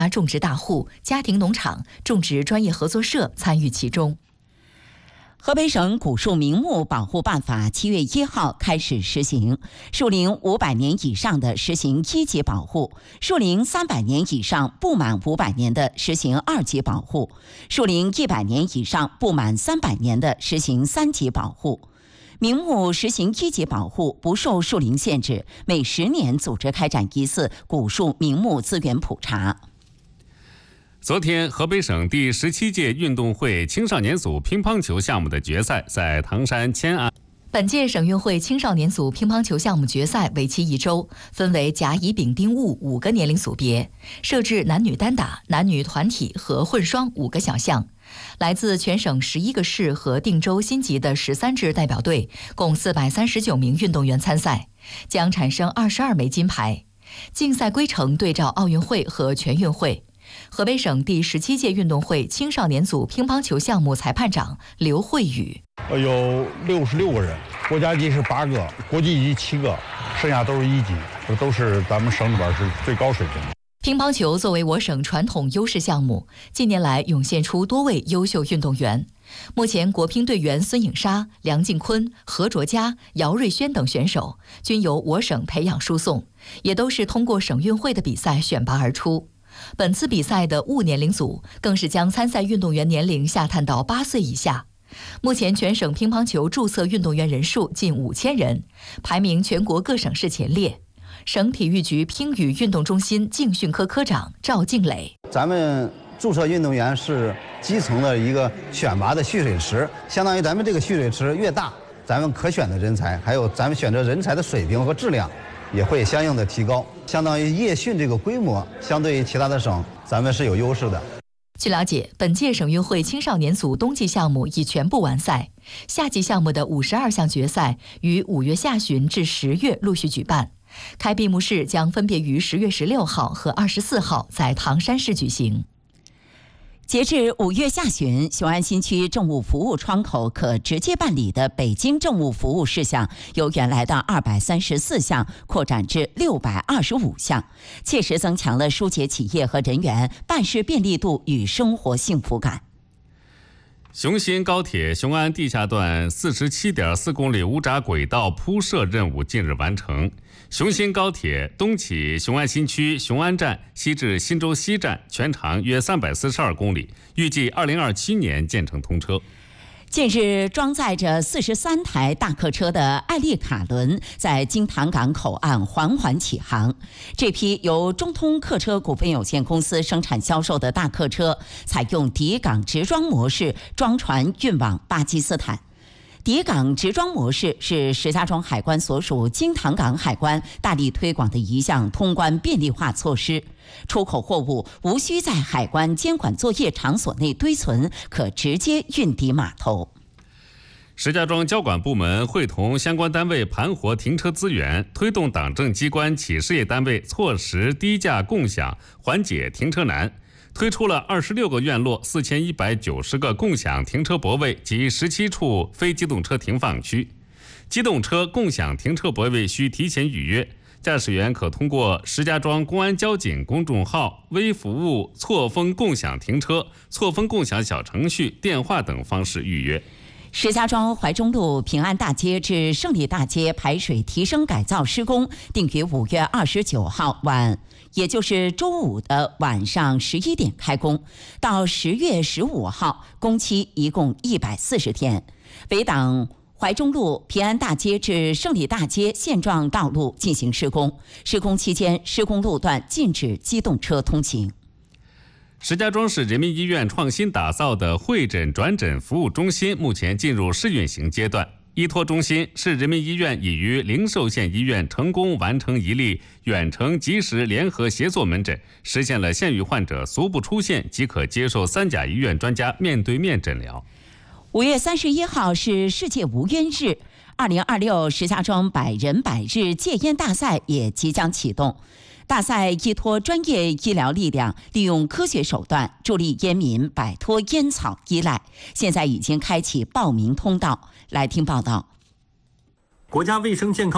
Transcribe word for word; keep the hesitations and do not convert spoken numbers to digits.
种植大户、家庭农场、种植专业合作社参与其中。 河北省古树名木保护办法七月一号开始实行，树龄五百年以上的实行一级保护，树龄三百年以上不满五百年的实行二级保护，树龄一百年以上不满三百年的实行三级保护。名木实行一级保护，不受树龄限制，每十年组织开展一次古树名木资源普查。 昨天，河北省第十七届运动会青少年组乒乓球项目的决赛在唐山迁安。 本届省运会青少年组乒乓球项目决赛为期一周，分为甲、乙、丙、丁、戊五个年龄组别，设置男女单打、男女团体和混双五个小项。来自全省十一个市和定州新集的十三支代表队，共四百三十九名运动员参赛，将产生二十二枚金牌。竞赛规程对照奥运会和全运会。河北省第十七届运动会青少年组乒乓球项目裁判长刘慧宇： 有六十六个人，国家级是八个，国际级七个，剩下都是一级，这都是咱们省里边是最高水平的。 乒乓球作为我省传统优势项目，近年来涌现出多位优秀运动员。目前，国乒队员孙颖莎、梁靖昆、何卓佳、姚瑞轩等选手均由我省培养输送，也都是通过省运会的比赛选拔而出。本次比赛的戊年龄组更是将参赛运动员年龄下探到八岁以下。目前全省乒乓球注册运动员人数近五千人，排名全国各省市前列。省体育局乒羽运动中心竞训科科长赵静磊： 咱们注册运动员是基层的一个选拔的蓄水池，相当于咱们这个蓄水池越大，咱们可选的人才，还有咱们选择人才的水平和质量也会相应的提高，相当于夜训这个规模，相对于其他的省，咱们是有优势的。 据了解，本届省运会青少年组冬季项目已全部完赛，夏季项目的五十二项决赛于五月下旬至十月陆续举办，开闭幕式将分别于十月十六号和二十四号在唐山市举行。截至五月下旬，雄安新区政务服务窗口可直接办理的北京政务服务事项，由原来的二百三十四项扩展至六百二十五项，切实增强了疏解企业和人员办事便利度与生活幸福感。 雄新高铁雄安地下段四十七点四公里无闸轨道铺设任务近日完成。雄新高铁东起雄安新区雄安站，西至新洲西站，全长约三百四十二公里，预计二零二七年建成通车。 近日，装载着四十三台大客车的艾丽卡轮在京塘港口岸缓缓起航。这批由中通客车股份有限公司生产销售的大客车，采用抵港直装模式装船运往巴基斯坦。抵港直装模式是石家庄海关所属京塘港海关大力推广的一项通关便利化措施。出口货物无需在海关监管作业场所内堆存，可直接运抵码头。 石家庄交管部门会同相关单位盘活停车资源，推动党政机关企事业单位错时低价共享，缓解停车难。推出了二十六个院落、四千一百九十个共享停车泊位及十七处非机动车停放区。机动车共享停车泊位需提前预约，驾驶员可通过石家庄公安交警公众号、微服务错峰共享停车、错峰共享小程序、电话等方式预约。 石家庄怀中路平安大街至胜利大街排水提升改造施工定于五月二十九号晚，也就是周五的晚上十一点开工，到十月十五号，工期一共一百四十天。围挡怀中路平安大街至胜利大街现状道路进行施工，施工期间施工路段禁止机动车通行。 石家庄市人民医院创新打造的会诊转诊服务中心目前进入试运行阶段。依托中心，市人民医院已于灵寿县医院成功完成一例远程即时联合协作门诊，实现了县域患者足不出县即可接受三甲医院专家面对面诊疗。 五月三十一号是世界无烟日，二零二六石家庄百人百日戒烟大赛也即将启动。大赛依托专业医疗力量，利用科学手段助力烟民摆脱烟草依赖，现在已经开启报名通道。来听报道。 国家卫生健康